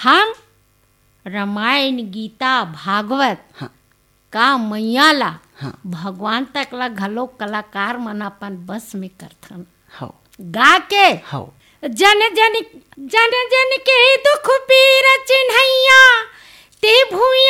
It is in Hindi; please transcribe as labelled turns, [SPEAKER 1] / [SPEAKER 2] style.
[SPEAKER 1] हम रामायण गीता भागवत
[SPEAKER 2] हाँ
[SPEAKER 1] का मैया ला
[SPEAKER 2] हाँ
[SPEAKER 1] भगवान तक ला घलो कलाकार मन अपन बस में करथन
[SPEAKER 2] हो
[SPEAKER 1] गा के
[SPEAKER 2] हो
[SPEAKER 1] जन जन के दुख पीर चिन्हैया ते भूमि